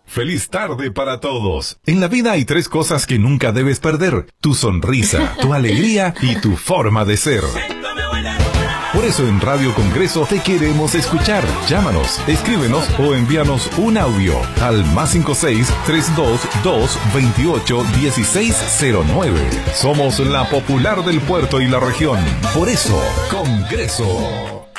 Feliz tarde para todos. En la vida hay 3 cosas que nunca debes perder: tu sonrisa, tu alegría y tu forma de ser. Por eso en Radio Congreso te queremos escuchar. Llámanos, escríbenos o envíanos un audio al +56-322-28-1609. Somos la popular del puerto y la región. Por eso, Congreso.